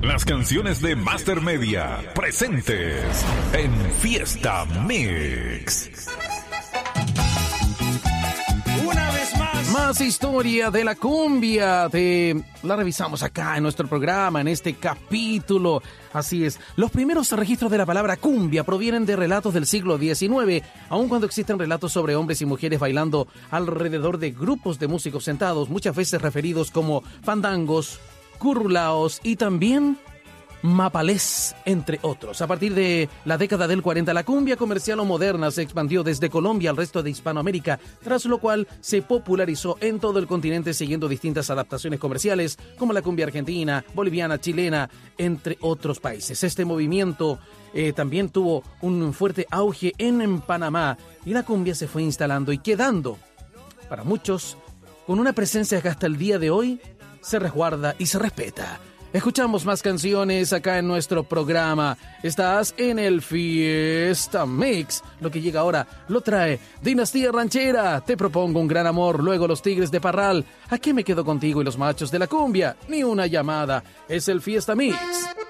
Las canciones de Master Media presentes en Fiesta Mix. Una vez más historia de la cumbia. La revisamos acá en nuestro programa, en este capítulo. Así es. Los primeros registros de la palabra cumbia provienen de relatos del siglo XIX, aun cuando existen relatos sobre hombres y mujeres bailando alrededor de grupos de músicos sentados, muchas veces referidos como fandangos, currulaos y también mapalés, entre otros. A partir de la década del 40, la cumbia comercial o moderna se expandió desde Colombia al resto de Hispanoamérica, tras lo cual se popularizó en todo el continente siguiendo distintas adaptaciones comerciales, como la cumbia argentina, boliviana, chilena, entre otros países. Este movimiento también tuvo un fuerte auge en Panamá, y la cumbia se fue instalando y quedando, para muchos, con una presencia que hasta el día de hoy se resguarda y se respeta. Escuchamos más canciones acá en nuestro programa. Estás en el Fiesta Mix. Lo que llega ahora lo trae Dinastía Ranchera. Te propongo un gran amor, luego Los Tigres de Parral. ¿A qué me quedo contigo y los machos de la cumbia? Ni una llamada. Es el Fiesta Mix.